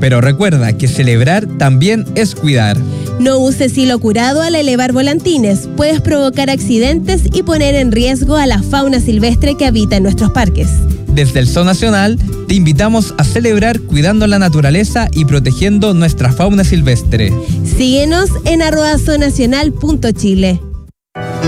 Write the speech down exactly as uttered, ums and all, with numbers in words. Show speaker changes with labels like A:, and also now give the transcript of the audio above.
A: Pero recuerda que celebrar también es cuidar.
B: No uses hilo curado al elevar volantines. Puedes provocar accidentes y poner en riesgo a la fauna silvestre que habita en nuestros parques.
A: Desde el Zoo Nacional, te invitamos a celebrar cuidando la naturaleza y protegiendo nuestra fauna silvestre.
B: Síguenos en arroba zoonacional punto chile.